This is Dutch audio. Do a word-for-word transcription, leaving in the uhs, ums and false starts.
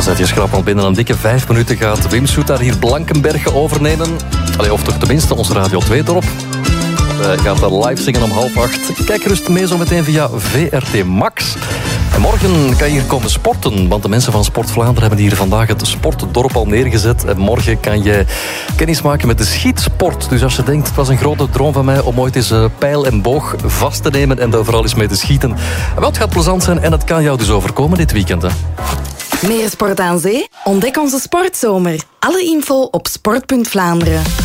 Dan zet je schrap al binnen een dikke vijf minuten gaat Wim Soetar hier Blankenberge overnemen. Allee, of toch tenminste ons Radio twee erop. Hij gaat daar live zingen om half acht. Kijk gerust mee zo meteen via V R T Max. En morgen kan je hier komen sporten, want de mensen van Sport Vlaanderen hebben hier vandaag het sportdorp al neergezet. En morgen kan je kennis maken met de schietsport. Dus als je denkt, het was een grote droom van mij om ooit eens uh, pijl en boog vast te nemen en daar vooral eens mee te schieten. Wel, het gaat plezant zijn en het kan jou dus overkomen dit weekend, hè. Meer sport aan zee? Ontdek onze sportzomer. Alle info op sport punt Vlaanderen.